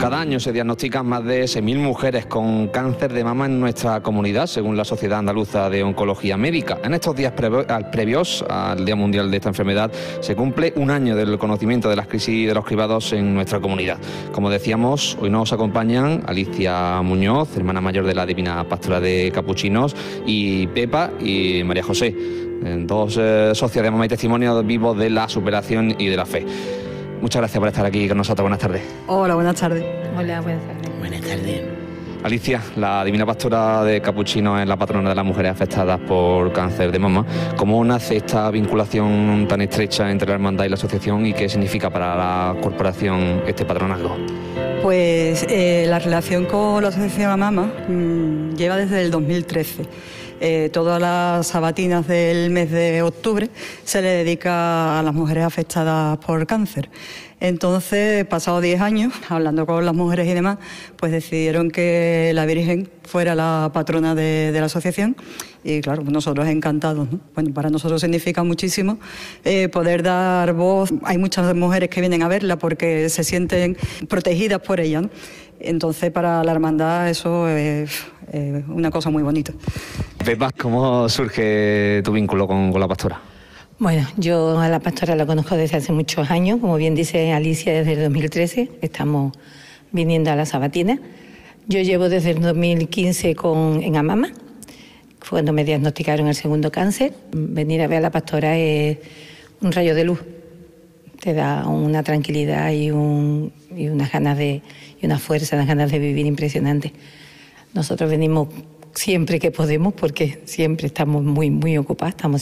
Cada año se diagnostican más de 6.000 mujeres con cáncer de mama en nuestra comunidad, según la Sociedad Andaluza de Oncología Médica. En estos días previos al Día Mundial de esta enfermedad se cumple un año del conocimiento de las crisis de los cribados en nuestra comunidad. Como decíamos, hoy nos acompañan Alicia Muñoz, hermana mayor de la Divina Pastora de Capuchinos, y Pepa y María José, dos socias de Mamá y Testimonio vivos de la superación y de la fe. Muchas gracias por estar aquí con nosotros. Buenas tardes. Hola, buenas tardes. Hola, buenas tardes. Buenas tardes. Alicia, la Divina Pastora de Capuchinos es la patrona de las mujeres afectadas por cáncer de mama. ¿Cómo nace esta vinculación tan estrecha entre la hermandad y la asociación y qué significa para la corporación este patronazgo? Pues la relación con la asociación AMAMA lleva desde el 2013. Todas las sabatinas del mes de octubre se le dedica a las mujeres afectadas por cáncer. Entonces, pasados 10 años, hablando con las mujeres y demás, pues decidieron que la Virgen fuera la patrona de la asociación. Y claro, nosotros encantados, ¿no? Bueno, para nosotros significa muchísimo poder dar voz. Hay muchas mujeres que vienen a verla porque se sienten protegidas por ella, ¿no? Entonces, para la hermandad eso es una cosa muy bonita. Pepa, ¿cómo surge tu vínculo con la pastora? Bueno, yo a la pastora la conozco desde hace muchos años, como bien dice Alicia, desde el 2013, estamos viniendo a la sabatina. Yo llevo desde el 2015 en AMAMA, fue cuando me diagnosticaron el segundo cáncer. Venir a ver a la pastora es un rayo de luz, te da una tranquilidad y unas ganas y una fuerza, unas ganas de vivir impresionantes. Nosotros venimos siempre que podemos, porque siempre estamos muy, muy ocupadas, estamos